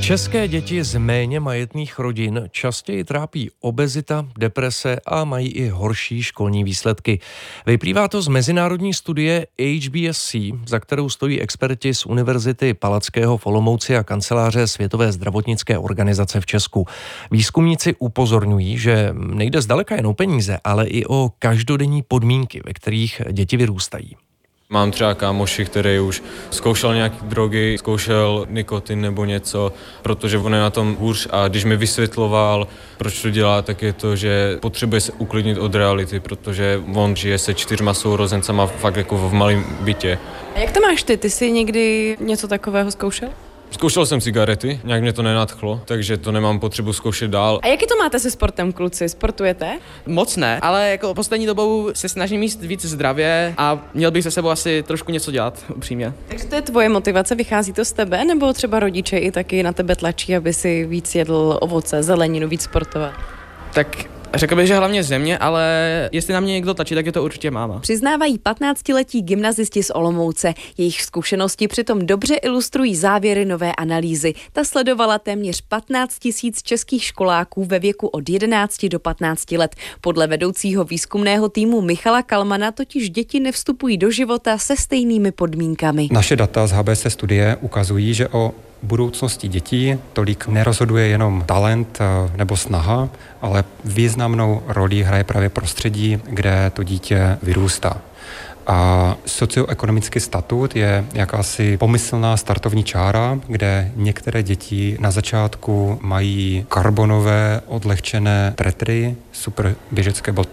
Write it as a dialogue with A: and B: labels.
A: České děti z méně majetných rodin častěji trápí obezita, deprese a mají i horší školní výsledky. Vyplývá to z mezinárodní studie HBSC, za kterou stojí experti z Univerzity Palackého v Olomouci a kanceláře Světové zdravotnické organizace v Česku. Výzkumníci upozorňují, že nejde zdaleka jen o peníze, ale i o každodenní podmínky, ve kterých děti vyrůstají.
B: Mám třeba kámoši, který už zkoušel nějaké drogy, zkoušel nikotin nebo něco, protože on je na tom hůř a když mi vysvětloval, proč to dělá, tak je to, že potřebuje se uklidnit od reality, protože on žije se 4 sourozencama fakt jako v malém bytě.
C: A jak to máš ty? Ty jsi někdy něco takového zkoušel?
B: Zkoušel jsem cigarety, nějak mě to nenadchlo, takže to nemám potřebu zkoušet dál.
C: A jaký to máte se sportem, kluci? Sportujete?
D: Moc ne, ale jako poslední dobou se snažím jíst víc zdravě a měl bych se sebou asi trošku něco dělat, upřímně.
C: Takže to je tvoje motivace, vychází to z tebe, nebo třeba rodiče i taky na tebe tlačí, aby si víc jedl ovoce, zeleninu, víc sportovat?
D: Tak řekl bych, že hlavně země, ale jestli na mě někdo tlačí, tak je to určitě máma.
C: Přiznávají 15letí gymnazisti z Olomouce. Jejich zkušenosti přitom dobře ilustrují závěry nové analýzy. Ta sledovala téměř 15 000 českých školáků ve věku od 11 do 15 let. Podle vedoucího výzkumného týmu Michala Kalmana totiž děti nevstupují do života se stejnými podmínkami.
E: Naše data z HBS studie ukazují, že o budoucnosti dětí tolik nerozhoduje jenom talent nebo snaha, ale významnou roli hraje právě prostředí, kde to dítě vyrůstá. A socioekonomický statut je jakási pomyslná startovní čára, kde některé děti na začátku mají karbonové odlehčené tretry, super běžecké boty,